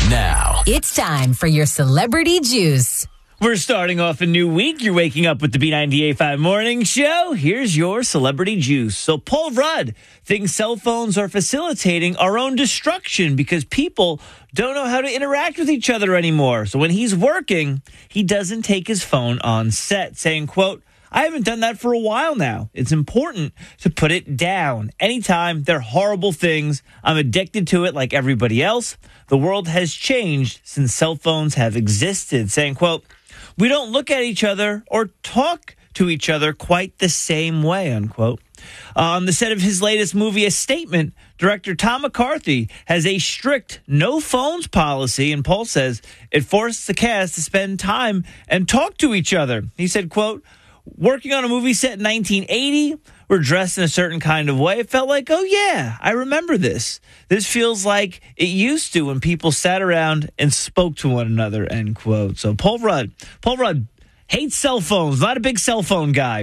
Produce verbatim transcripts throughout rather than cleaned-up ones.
Now, It's time for your Celebrity Juice. We're starting off a new week. You're waking up with the B ninety-eight point five Morning Show. Here's your Celebrity Juice. So Paul Rudd thinks cell phones are facilitating our own destruction because people don't know how to interact with each other anymore. So when he's working, he doesn't take his phone on set, saying, quote, I haven't done that for a while now. It's important to put it down. Anytime there are horrible things, I'm addicted to it like everybody else. The world has changed since cell phones have existed, saying, quote, we don't look at each other or talk to each other quite the same way, unquote. Uh, on the set of his latest movie, A Statement, director Tom McCarthy has a strict no phones policy, and Paul says it forced the cast to spend time and talk to each other. He said, quote, working on a movie set in nineteen eighty, we're dressed in a certain kind of way. It felt like, oh, yeah, I remember this. This feels like it used to when people sat around and spoke to one another, end quote. So Paul Rudd, Paul Rudd hates cell phones, not a big cell phone guy.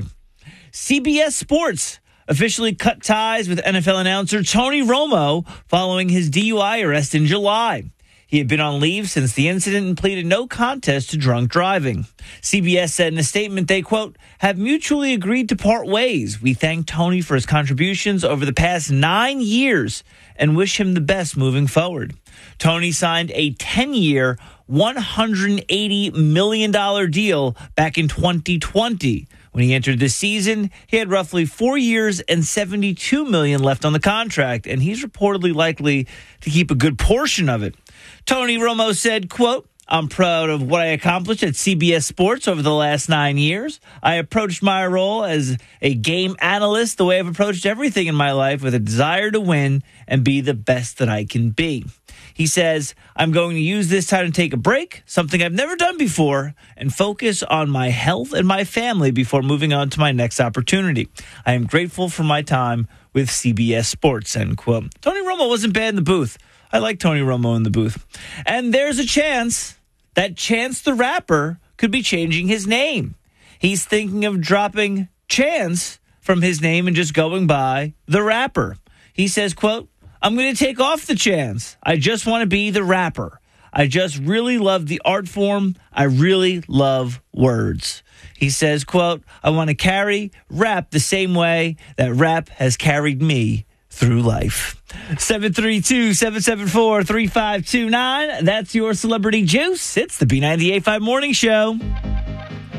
C B S Sports officially cut ties with N F L announcer Tony Romo following his D U I arrest in July. He had been on leave since the incident and pleaded no contest to drunk driving. C B S said in a statement they, quote, have mutually agreed to part ways. We thank Tony for his contributions over the past nine years and wish him the best moving forward. Tony signed a ten-year, one hundred eighty million dollars deal back in twenty twenty. When he entered this season, he had roughly four years and seventy-two million dollars left on the contract, and he's reportedly likely to keep a good portion of it. Tony Romo said, quote, I'm proud of what I accomplished at C B S Sports over the last nine years. I approached my role as a game analyst the way I've approached everything in my life, with a desire to win and be the best that I can be. He says, I'm going to use this time to take a break, something I've never done before, and focus on my health and my family before moving on to my next opportunity. I am grateful for my time with C B S Sports, end quote. Tony Romo wasn't bad in the booth. I like Tony Romo in the booth. And there's a chance that Chance the Rapper could be changing his name. He's thinking of dropping Chance from his name and just going by The Rapper. He says, quote, I'm going to take off the Chance. I just want to be The Rapper. I just really love the art form. I really love words. He says, quote, I want to carry rap the same way that rap has carried me through life. seven three two, seven seven four, three five two nine. That's your Celebrity Juice. It's the B ninety-eight point five Morning Show.